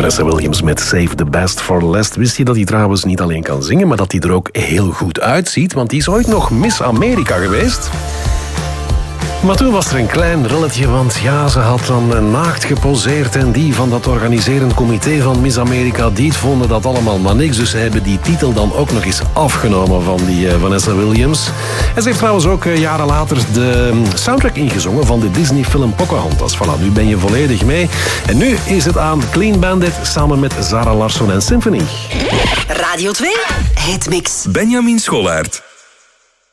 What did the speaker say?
Vanessa Williams met Save the Best for Last. Wist je dat hij trouwens niet alleen kan zingen, maar dat hij er ook heel goed uitziet? Want die is ooit nog Miss Amerika geweest. Maar toen was er een klein relletje, want ja, ze had dan naakt geposeerd en die van dat organiserend comité van Miss Amerika, die vonden dat allemaal maar niks. Dus ze hebben die titel dan ook nog eens afgenomen van die Vanessa Williams. En ze heeft trouwens ook jaren later de soundtrack ingezongen van de Disney-film Pocahontas. Voilà, nu ben je volledig mee. En nu is het aan Clean Bandit samen met Zara Larsson en Symphony. Radio 2, Hitmix. Benjamin Scholaert.